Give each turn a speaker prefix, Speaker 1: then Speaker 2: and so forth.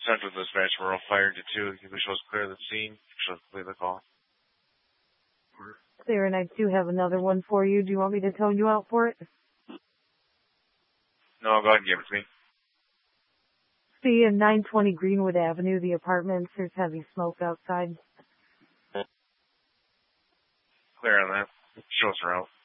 Speaker 1: Central Dispatch, we're all fired to 2. You wish us clear the scene. She'll clear the call.
Speaker 2: Clear, and I do have another one for you. Do you want me to tone you out for it?
Speaker 1: No, go ahead and give it to me.
Speaker 2: See, in 920 Greenwood Avenue, the apartments, there's heavy smoke outside.
Speaker 1: Clear on that. Show us her out.